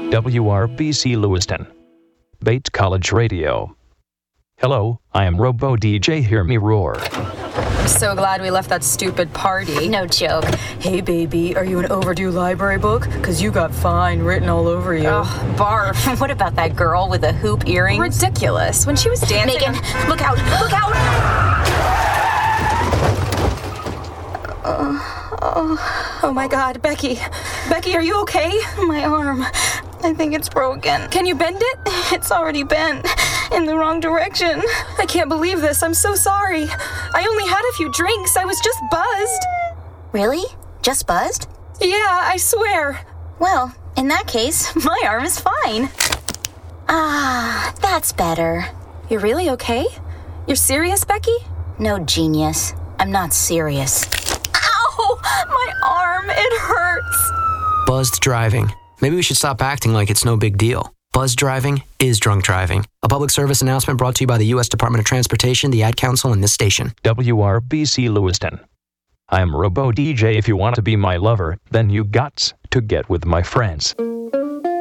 WRBC Lewiston. Bates College Radio. Hello, I am Robo DJ Hear Me Roar. I'm so glad we left that stupid party. No joke. Hey, baby, are you an overdue library book? Because you got fine written all over you. Oh, barf. What about that girl with the hoop earrings? Ridiculous. When she was dancing... Megan, look out! Look out! Oh my God, Becky. Becky, are you okay? My arm. I think it's broken. Can you bend it? It's already bent. In the wrong direction. I can't believe this. I'm so sorry. I only had a few drinks. I was just buzzed. Really? Just buzzed? Yeah, I swear. Well, in that case, my arm is fine. Ah, that's better. You're really okay? You're serious, Becky? No, genius. I'm not serious. Ow! My arm, it hurts. Buzzed driving. Maybe we should stop acting like it's no big deal. Buzzed driving is drunk driving. A public service announcement brought to you by the U.S. Department of Transportation, the Ad Council, and this station. WRBC Lewiston. I am Robo DJ. If you want to be my lover, then you got to get with my friends.